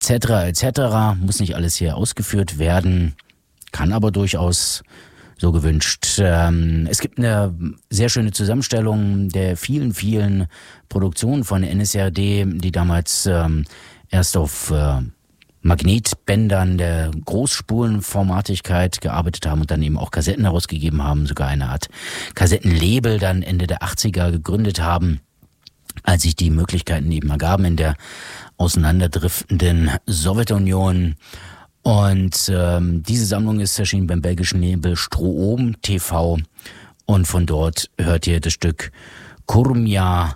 etc. Muss nicht alles hier ausgeführt werden, kann aber durchaus so gewünscht. Es gibt eine sehr schöne Zusammenstellung der vielen, vielen Produktionen von NSRD, die damals erst auf Magnetbändern der Großspulenformatigkeit gearbeitet haben und dann eben auch Kassetten herausgegeben haben, sogar eine Art Kassettenlabel dann Ende der 80er gegründet haben, als sich die Möglichkeiten eben ergaben in der auseinanderdriftenden Sowjetunion. Und diese Sammlung ist erschienen beim belgischen Label Stroom TV und von dort hört ihr das Stück Kurmia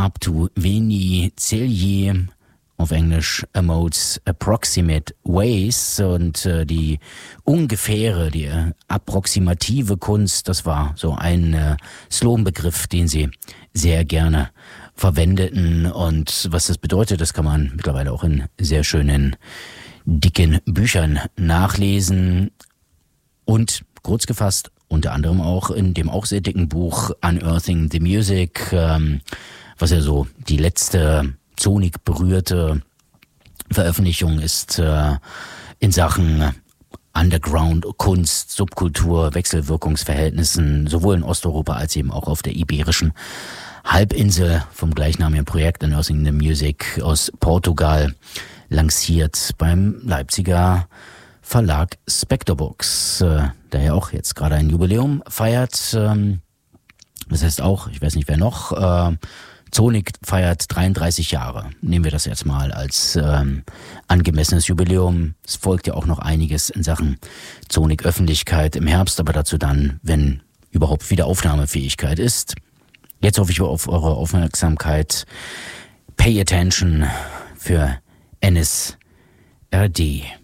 Aptuveni Celje, auf Englisch Most Approximate Ways, und die ungefähre, die approximative Kunst, das war so ein Sloganbegriff, den sie sehr gerne verwendeten, und was das bedeutet, das kann man mittlerweile auch in sehr schönen, dicken Büchern nachlesen und kurz gefasst unter anderem auch in dem auch sehr dicken Buch Unearthing the Music, was ja so die letzte Sonic berührte Veröffentlichung ist in Sachen Underground-Kunst, Subkultur, Wechselwirkungsverhältnissen, sowohl in Osteuropa als eben auch auf der iberischen Halbinsel, vom gleichnamigen Projekt Unearthing the Music aus Portugal, lanciert beim Leipziger Verlag Spectrebooks, der ja auch jetzt gerade ein Jubiläum feiert. Das heißt auch, ich weiß nicht wer noch, Sonic feiert 33 Jahre. Nehmen wir das jetzt mal als angemessenes Jubiläum. Es folgt ja auch noch einiges in Sachen Sonic-Öffentlichkeit im Herbst, aber dazu dann, wenn überhaupt wieder Aufnahmefähigkeit ist. Jetzt hoffe ich auf eure Aufmerksamkeit. Pay attention für NSRD.